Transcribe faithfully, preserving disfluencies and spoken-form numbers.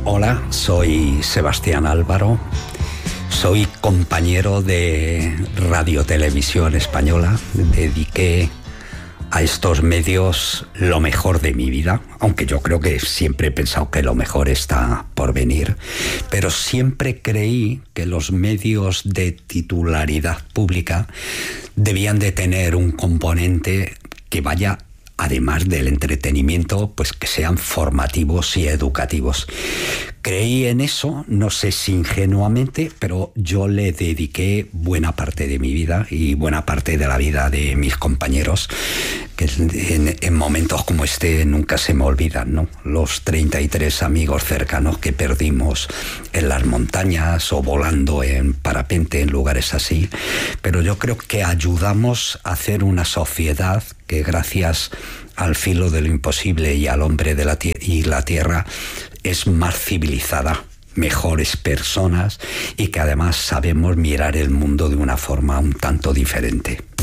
Hola, soy Sebastián Álvaro, soy compañero de Radio Televisión Española, dediqué a estos medios lo mejor de mi vida, aunque yo creo que siempre he pensado que lo mejor está por venir, pero siempre creí que los medios de titularidad pública debían de tener un componente que vaya, además del entretenimiento, pues que sean formativos y educativos. Creí en eso, no sé si ingenuamente, pero yo le dediqué buena parte de mi vida y buena parte de la vida de mis compañeros, que en, en momentos como este nunca se me olvidan, ¿no? Los treinta y tres amigos cercanos que perdimos en las montañas o volando en parapente en lugares así, pero yo creo que ayudamos a hacer una sociedad que, gracias al filo de lo imposible y al hombre de la tie- y la tierra, es más civilizada, mejores personas y que además sabemos mirar el mundo de una forma un tanto diferente.